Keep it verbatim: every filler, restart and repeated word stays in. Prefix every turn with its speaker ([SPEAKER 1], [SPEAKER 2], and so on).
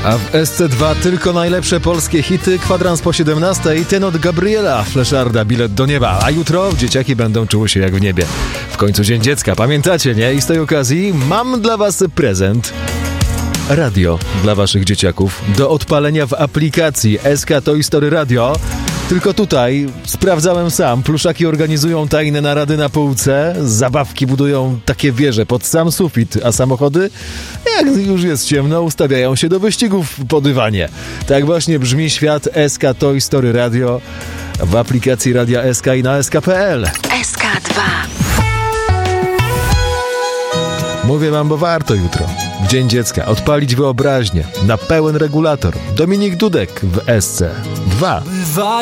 [SPEAKER 1] A w S C dwa tylko najlepsze polskie hity, kwadrans po siedemnastej, ten od Gabriela Fleszarda, Bilet do nieba. A jutro dzieciaki będą czuły się jak w niebie. W końcu Dzień Dziecka, pamiętacie, nie? I z tej okazji mam dla was prezent. Radio dla waszych dzieciaków do odpalenia w aplikacji S K Toy Story Radio. Tylko tutaj sprawdzałem sam, pluszaki organizują tajne narady na półce, zabawki budują takie wieże pod sam sufit, a samochody, jak już jest ciemno, ustawiają się do wyścigów po dywanie. Tak właśnie brzmi świat S K Toy Story Radio w aplikacji Radia S K i na S K kropka P L.
[SPEAKER 2] S K dwa.
[SPEAKER 1] Mówię wam, bo warto jutro, w Dzień Dziecka, odpalić wyobraźnię na pełen regulator. Dominik Dudek w S C dwa.